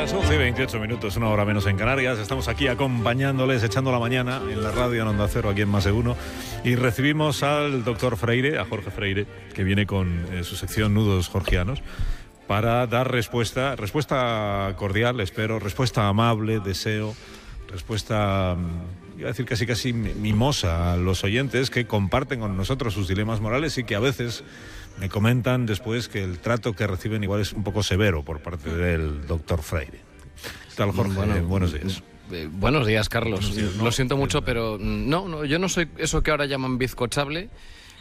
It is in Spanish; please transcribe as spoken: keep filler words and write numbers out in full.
Las once y veintiocho minutos, una hora menos en Canarias. Estamos aquí acompañándoles, echando la mañana en la radio en Onda Cero, aquí en Más de Uno. Y recibimos al doctor Freire, a Jorge Freire, que viene con eh, su sección Nudos Jorgianos, para dar respuesta, respuesta cordial, espero, respuesta amable, deseo, respuesta, iba a decir casi casi mimosa a los oyentes que comparten con nosotros sus dilemas morales y que a veces me comentan después que el trato que reciben igual es un poco severo por parte del doctor Freire. ¿Qué tal, Jorge? Bueno, eh, buenos días. Eh, buenos días, Carlos. Buenos días, ¿no? Lo siento mucho, pero no, no, yo no soy eso que ahora llaman bizcochable.